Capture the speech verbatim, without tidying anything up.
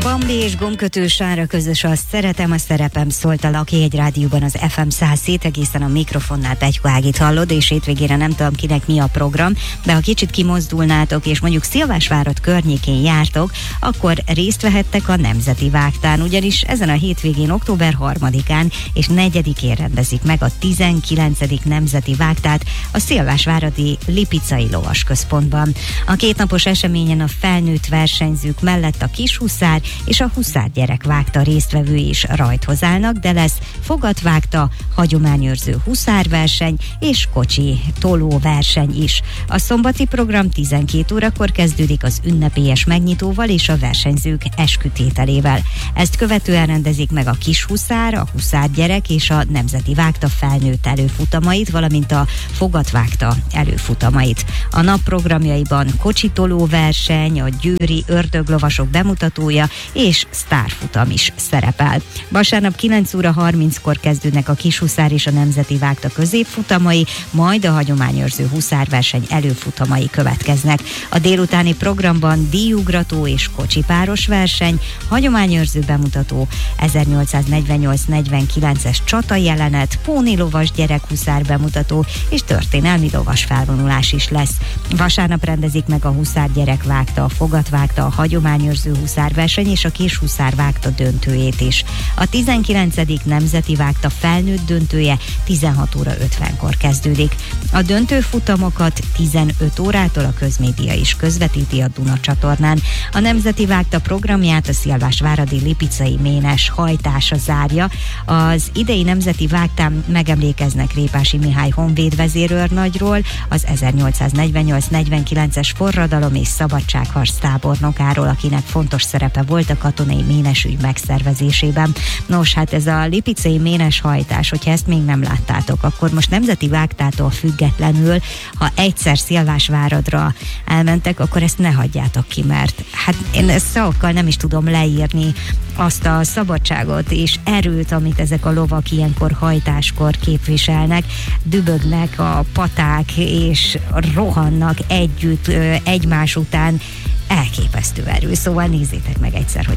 Bambi és Gomkötő Sára közös a Szeretem a szerepem, szólt a Laki egy rádióban az ef em száz hét, egészen a mikrofonnál Pegyko Ágit hallod, és hétvégére nem tudom kinek mi a program, de ha kicsit kimozdulnátok, és mondjuk Szilvásvárad környékén jártok, akkor részt vehettek a Nemzeti Vágtán, ugyanis ezen a hétvégén október harmadikán és negyedikén rendezik meg a tizenkilencedik Nemzeti Vágtát a Szilvásváradi Lipicai Lovasközpontban. A kétnapos eseményen a felnőtt versenyzők mellett a kishuszár és a huszár gyerekvágta résztvevői is rajthoz állnak, de lesz fogatvágta, hagyományőrző huszárverseny és kocsi tolóverseny is. A szombati program tizenkét órakor kezdődik az ünnepélyes megnyitóval és a versenyzők eskütételével. Ezt követően rendezik meg a kishuszár, a huszárgyerek és a Nemzeti Vágta felnőtt előfutamait, valamint a fogatvágta előfutamait. A nap programjaiban kocsitolóverseny, a győri ördöglovasok bemutatója és sztárfutam is szerepel. Vasárnap kilenc óra harminckor kezdődnek a kishuszár és a Nemzeti Vágta középfutamai, majd a hagyományőrző huszárverseny előfutamai következnek. A délutáni programban díjugrató és kocsipáros verseny, hagyományőrző bemutató, ezernyolcszáznegyvennyolc negyvenkilences csata jelenet, pónilovas gyerekhuszár bemutató és történelmi lovas felvonulás is lesz. Vasárnap rendezik meg a huszár gyerek vágta, a fogatvágta, a hagyományőrző huszárverseny és a kishuszár vágta döntőjét is. A tizenkilencedik Nemzeti Vágta felnőtt döntője tizenhat óra ötvenkor kezdődik. A döntőfutamokat tizenöt órától a közmédia is közvetíti a Duna csatornán. A Nemzeti Vágta programját a Szilvásváradi Lipicai Ménes hajtása zárja. Az idei Nemzeti Vágtán megemlékeznek Répási Mihály honvéd vezérőrnagyról, az ezernyolcszáznegyvennyolc negyvenkilences forradalom és szabadságharc tábornokáról, akinek fontos szerepe volt a katonai ménesügy megszervezésében. Nos, hát ez a lipicei ménes hajtás, hogyha ezt még nem láttátok, akkor most Nemzeti Vágtától függetlenül, ha egyszer Szilvásváradra elmentek, akkor ezt ne hagyjátok ki, mert hát én ezt szavakkal nem is tudom leírni, azt a szabadságot és erőt, amit ezek a lovak ilyenkor hajtáskor képviselnek, dübögnek a paták és rohannak együtt egymás után, elképesztő erő, szóval nézzétek meg egyszer, hogy